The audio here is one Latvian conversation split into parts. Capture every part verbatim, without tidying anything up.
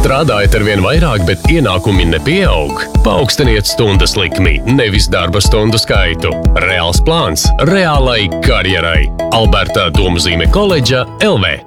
Strādājat ar vien vairāk, bet ienākumi nepieaug? Paaugstiniet stundas likmi, nevis darba stundu skaitu. Reāls plāns reālai karjerai. Alberta Domzīme koledža L V.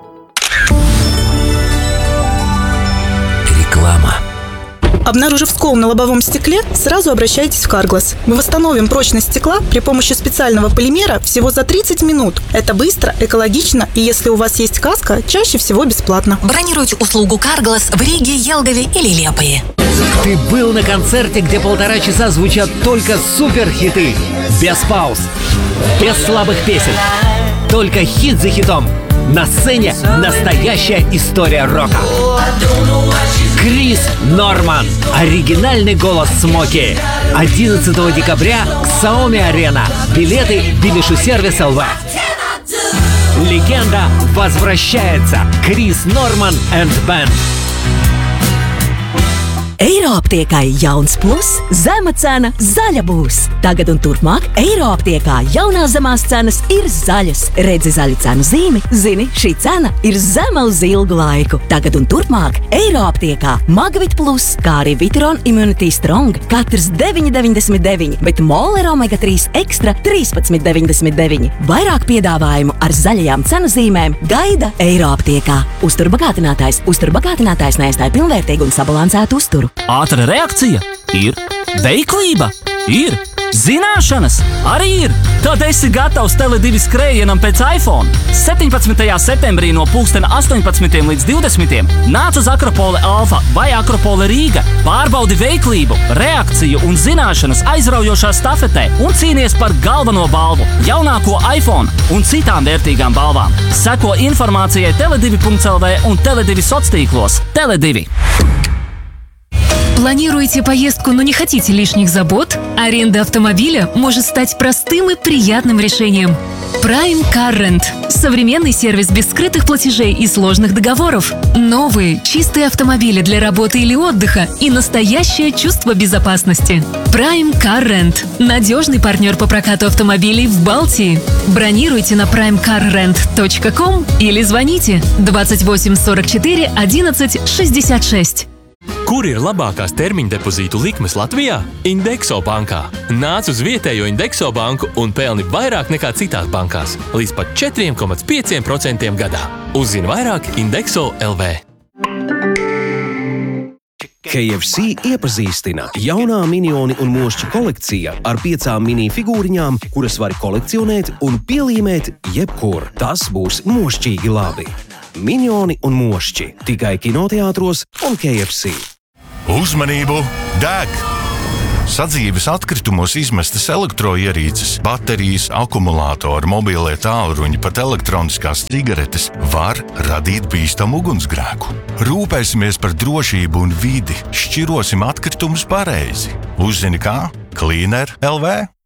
Реклама. Обнаружив скол на лобовом стекле, сразу обращайтесь в Carglass. Мы восстановим прочность стекла при помощи специального полимера всего за тридцать минут. Это быстро, экологично и, если у вас есть каска, чаще всего бесплатно. Бронируйте услугу Carglass в Риге, Елгове или Лепое. Ты был на концерте, где полтора часа звучат только суперхиты. Без пауз, без слабых песен. Только хит за хитом. На сцене настоящая история рока. Крис Норман. Оригинальный голос Смоки. одиннадцатого декабря к Xiaomi Arena. Билеты Билишусервис Л В. Легенда возвращается. Крис Норман and Band. Eiroaptiekai jauns plus, zema cena, zaļa būs. Tagad un turpmāk Eiroaptiekā jaunās zemās cenas ir zaļas. Redzi zaļu cenu zīmi, zini, šī cena ir zema uz ilgu laiku. Tagad un turpmāk Eiroaptiekā Magvit plus, kā arī Viteron Immunity Strong, katrs deviņi deviņdesmit deviņi, bet Moler Omega trīs Extra trīspadsmit deviņdesmit deviņi. Vairāk piedāvājumu ar zaļajām cenu zīmēm gaida Eiroaptiekā. Uzturbagātinātājs, uzturbagātinātājs neaizstāja pilnvērtīgu un sabalansētu uzturu. Ātra reakcija ir, veiklība ir, zināšanas arī ir. Tad esi gatavs Tele divi skrējienam pēc iPhone. septiņpadsmitajā septembrī no pulkstena astoņpadsmitiem līdz divdesmitiem nāc uz Akropole Alfa vai Akropole Rīga. Pārbaudi veiklību, reakciju un zināšanas aizraujošā stafetē un cīnies par galveno balvu, jaunāko iPhone un citām vērtīgām balvām. Seko informācijai tele divi punkts L V un Tele divi soctīklos. Tele divi. Планируете поездку, но не хотите лишних забот? Аренда автомобиля может стать простым и приятным решением. Prime Car Rent – современный сервис без скрытых платежей и сложных договоров. Новые, чистые автомобили для работы или отдыха и настоящее чувство безопасности. Prime Car Rent – надежный партнер по прокату автомобилей в Балтии. Бронируйте на прайм кар рент точка ком или звоните двадцать восемь сорок четыре одиннадцать шестьдесят шесть. Kur ir labākās termiņa depozītu likmes Latvijā? Indexo bankā. Nāc uz vietējo Indexo banku un pelni vairāk nekā citās bankās, līdz pat četri komats pieci procenti gadā. Uzzini vairāk Indexo L V. K F C iepazīstina jaunā minioni un mošķi kolekcija ar piecām mini figūriņām, kuras var kolekcionēt un pielīmēt jebkur. Tas būs mošķīgi labi. Minioni un mošķi tikai kinoteātros un K F C. Uzmanību! Deg! Sadzīves atkritumos izmestas elektroierīces, baterijas, akumulātori, mobilie tālruņi, pat elektroniskās cigaretes var radīt bīstamu ugunsgrēku. Rūpēsimies par drošību un vidi, šķirosim atkritumus pareizi. Uzzini kā? Cleaner L V.